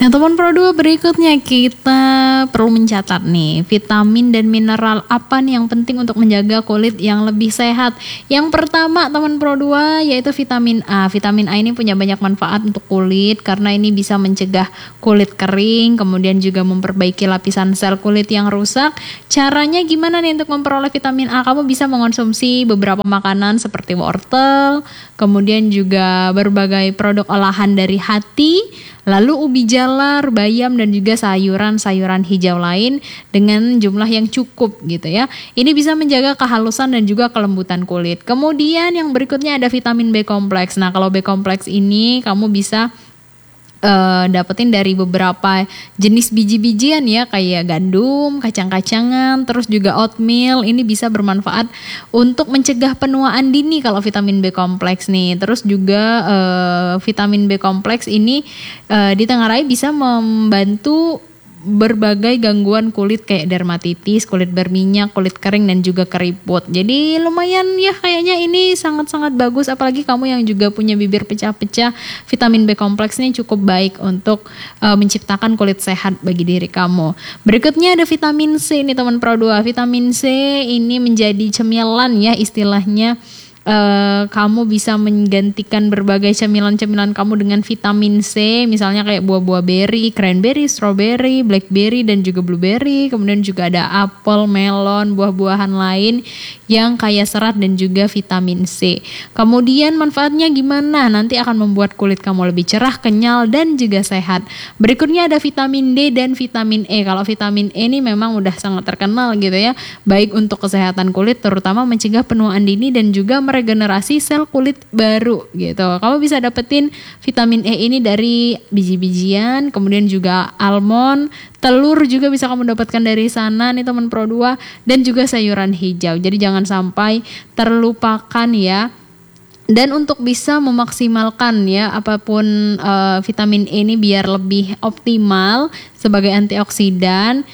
Nah teman Pro 2, berikutnya kita perlu mencatat nih vitamin dan mineral apa nih yang penting untuk menjaga kulit yang lebih sehat. Yang pertama teman Pro 2 yaitu vitamin A. Vitamin A ini punya banyak manfaat untuk kulit karena ini bisa mencegah kulit kering, kemudian juga memperbaiki lapisan sel kulit yang rusak. Caranya gimana nih untuk memperoleh vitamin A? Kamu bisa mengonsumsi beberapa makanan seperti wortel, kemudian juga berbagai produk olahan dari hati, lalu ubi jalar, bayam dan juga sayuran-sayuran hijau lain dengan jumlah yang cukup gitu ya. Ini bisa menjaga kehalusan dan juga kelembutan kulit. Kemudian yang berikutnya ada vitamin B kompleks. Nah, kalau B kompleks ini kamu bisa dapetin dari beberapa jenis biji-bijian ya, kayak gandum, kacang-kacangan, terus juga oatmeal. Ini bisa bermanfaat untuk mencegah penuaan dini kalau vitamin B kompleks nih. Terus juga vitamin B kompleks ini ditengarai bisa membantu berbagai gangguan kulit kayak dermatitis, kulit berminyak, kulit kering dan juga keriput. Jadi lumayan ya, kayaknya ini sangat-sangat bagus, apalagi kamu yang juga punya bibir pecah-pecah. Vitamin B kompleks ini cukup baik untuk menciptakan kulit sehat bagi diri kamu. Berikutnya ada vitamin C ini teman Pro 2. Vitamin C ini menjadi cemilan ya istilahnya. Kamu bisa menggantikan berbagai cemilan-cemilan kamu dengan vitamin C, misalnya kayak buah-buah berry, cranberry, strawberry, blackberry dan juga blueberry. Kemudian juga ada apel, melon, buah-buahan lain yang kaya serat dan juga vitamin C. Kemudian manfaatnya gimana? Nanti akan membuat kulit kamu lebih cerah, kenyal dan juga sehat. Berikutnya ada vitamin D dan vitamin E. Kalau vitamin E ini memang udah sangat terkenal gitu ya, baik untuk kesehatan kulit, terutama mencegah penuaan dini dan juga regenerasi sel kulit baru gitu. Kamu bisa dapetin vitamin E ini dari biji-bijian, kemudian juga almond, telur juga bisa kamu dapatkan dari sana nih teman Pro 2, dan juga sayuran hijau. Jadi jangan sampai terlupakan ya. Dan untuk bisa memaksimalkan ya apapun vitamin E ini biar lebih optimal sebagai antioksidan,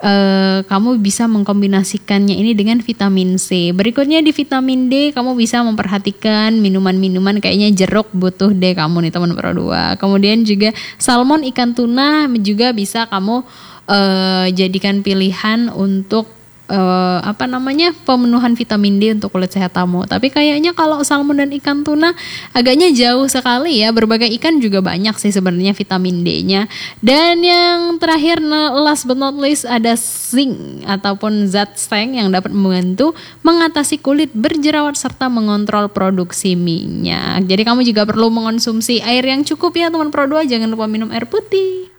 kamu bisa mengkombinasikannya ini dengan vitamin C. Berikutnya di vitamin D kamu bisa memperhatikan minuman-minuman kayaknya jeruk butuh D kamu nih teman Pro 2. Kemudian juga salmon, ikan tuna juga bisa kamu jadikan pilihan untuk pemenuhan vitamin D untuk kulit sehat kamu. Tapi kayaknya kalau salmon dan ikan tuna agaknya jauh sekali ya. Berbagai ikan juga banyak sih sebenarnya vitamin D-nya. Dan yang terakhir, last but not least, ada zinc ataupun zat seng yang dapat membantu mengatasi kulit berjerawat serta mengontrol produksi minyak. Jadi kamu juga perlu mengonsumsi air yang cukup ya teman Pro 2. Jangan lupa minum air putih.